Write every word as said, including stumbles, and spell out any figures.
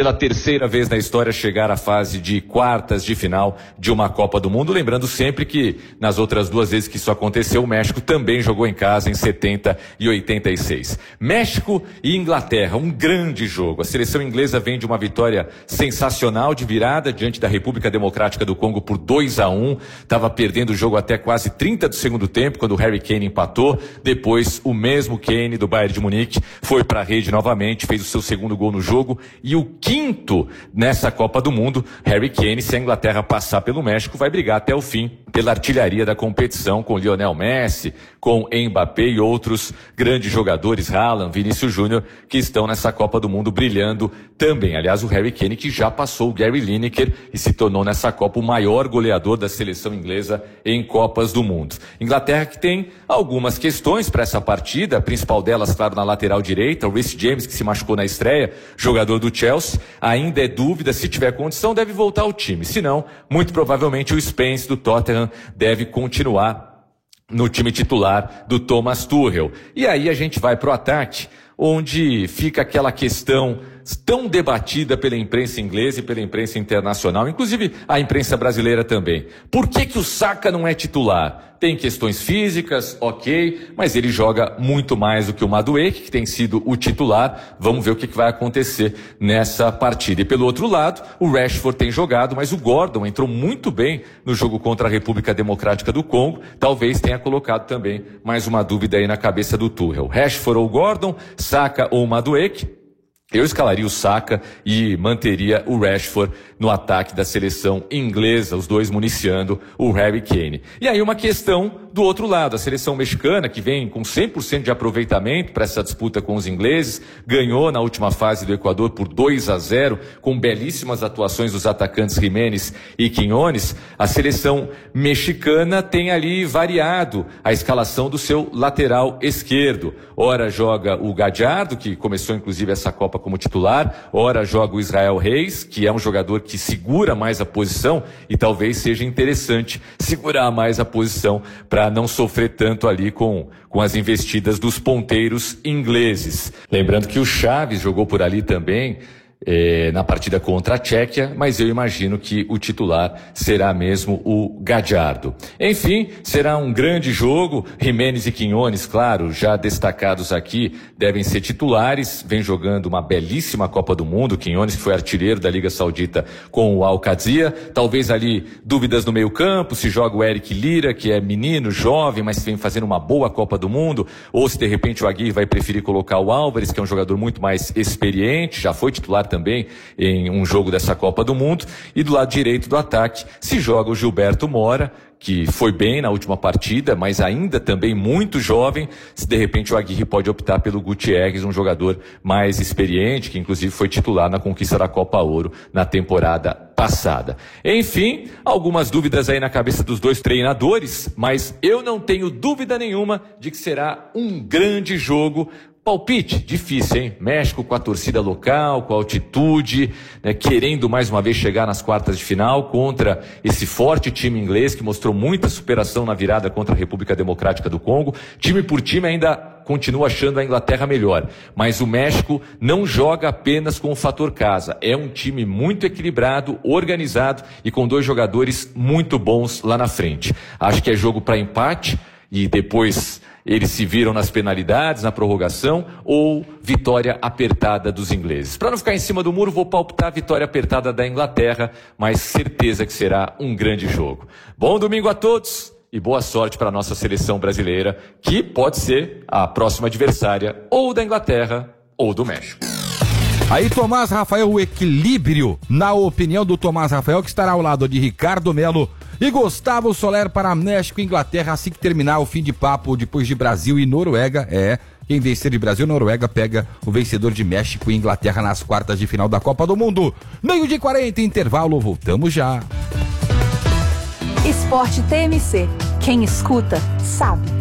pela terceira vez na história chegar à fase de quartas de final de uma Copa do Mundo. Lembrando sempre que nas outras duas vezes que isso aconteceu, o México também jogou em casa em setenta e oitenta e seis. México e Inglaterra, um grande jogo. A seleção inglesa vem de uma vitória sensacional de virada diante da República Democrática do Congo por dois a um. Estava perdendo o jogo até quase trinta do segundo tempo, quando o Harry Kane empatou. Depois, o mesmo Kane do Bayern de Munique foi para a rede novamente, fez o seu segundo gol no jogo e o quinto nessa Copa do Mundo. Harry Kane, se a Inglaterra passar pelo México, vai brigar até o fim pela artilharia da competição com Lionel Messi, com Mbappé e outros grandes jogadores, Haaland, Vinícius Júnior, que estão nessa Copa do Mundo brilhando também. Aliás, o Harry Kane que já passou o Gary Lineker e se tornou nessa Copa o maior goleador da seleção inglesa em Copas do Mundo. Inglaterra que tem algumas questões para essa partida, a principal delas, claro, na lateral direita, o Reece James, que se machucou na estreia, jogador do Chelsea, ainda é dúvida, se tiver condição deve voltar ao time, se não, muito provavelmente o Spence do Tottenham deve continuar no time titular do Thomas Tuchel. E aí a gente vai pro ataque, onde fica aquela questão tão debatida pela imprensa inglesa e pela imprensa internacional, inclusive a imprensa brasileira também. Por que que o Saka não é titular? Tem questões físicas, ok, mas ele joga muito mais do que o Madueke, que tem sido o titular. Vamos ver o que que vai acontecer nessa partida. E pelo outro lado, o Rashford tem jogado, mas o Gordon entrou muito bem no jogo contra a República Democrática do Congo. Talvez tenha colocado também mais uma dúvida aí na cabeça do Tuchel. Rashford ou Gordon, Saka ou Madueke? Eu escalaria o Saka e manteria o Rashford no ataque da seleção inglesa, os dois municiando o Harry Kane. E aí uma questão do outro lado, a seleção mexicana, que vem com cem por cento de aproveitamento para essa disputa com os ingleses, ganhou na última fase do Equador por dois a zero, com belíssimas atuações dos atacantes Jiménez e Quiñones. A seleção mexicana tem ali variado a escalação do seu lateral esquerdo. Ora joga o Gallardo, que começou inclusive essa Copa como titular, ora joga o Israel Reis, que é um jogador que segura mais a posição e talvez seja interessante segurar mais a posição para não sofrer tanto ali com, com as investidas dos ponteiros ingleses. Lembrando que o Chaves jogou por ali também, É, na partida contra a Tchequia, mas eu imagino que o titular será mesmo o Gallardo. Enfim, será um grande jogo. Jiménez e Quiñones, claro, já destacados aqui, devem ser titulares, vem jogando uma belíssima Copa do Mundo. Quiñones, que foi artilheiro da Liga Saudita com o Al-Qadsia, talvez ali dúvidas no meio campo, se joga o Eric Lira, que é menino, jovem, mas vem fazendo uma boa Copa do Mundo, ou se de repente o Aguirre vai preferir colocar o Álvares, que é um jogador muito mais experiente, já foi titular também em um jogo dessa Copa do Mundo. E do lado direito do ataque se joga o Gilberto Mora, que foi bem na última partida, mas ainda também muito jovem. Se de repente o Aguirre pode optar pelo Gutierrez, um jogador mais experiente, que inclusive foi titular na conquista da Copa Ouro na temporada passada. Enfim, algumas dúvidas aí na cabeça dos dois treinadores, mas eu não tenho dúvida nenhuma de que será um grande jogo. Palpite, difícil, hein? México com a torcida local, com a altitude, né, querendo mais uma vez chegar nas quartas de final contra esse forte time inglês que mostrou muita superação na virada contra a República Democrática do Congo. Time por time ainda continua achando a Inglaterra melhor, mas o México não joga apenas com o fator casa. É um time muito equilibrado, organizado e com dois jogadores muito bons lá na frente. Acho que é jogo para empate e depois eles se viram nas penalidades, na prorrogação, ou vitória apertada dos ingleses. Para não ficar em cima do muro, vou palpitar a vitória apertada da Inglaterra, mas certeza que será um grande jogo. Bom domingo a todos e boa sorte para a nossa seleção brasileira, que pode ser a próxima adversária ou da Inglaterra ou do México. Aí Tomás Rafael, o equilíbrio, na opinião do Tomás Rafael, que estará ao lado de Ricardo Melo e Gustavo Soler para México e Inglaterra, assim que terminar o fim de papo depois de Brasil e Noruega. É, quem vencer de Brasil e Noruega pega o vencedor de México e Inglaterra nas quartas de final da Copa do Mundo. Meio de quarenta, intervalo, voltamos já. Esporte T M C, quem escuta sabe.